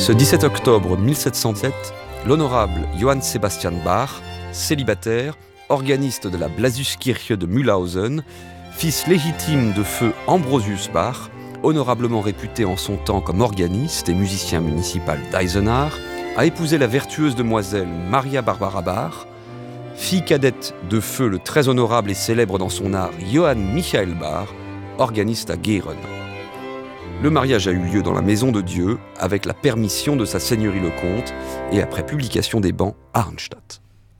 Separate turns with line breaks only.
Ce 17 octobre 1707, l'honorable Johann Sebastian Bach, célibataire, organiste de la Blasuskirche de Mühlhausen, fils légitime de feu Ambrosius Bach, honorablement réputé en son temps comme organiste et musicien municipal d'Eisenach, a épousé la vertueuse demoiselle Maria Barbara Bach, fille cadette de feu le très honorable et célèbre dans son art Johann Michael Bach, organiste à Geren. Le mariage a eu lieu dans la maison de Dieu, avec la permission de sa seigneurie le comte, et après publication des bans à Arnstadt.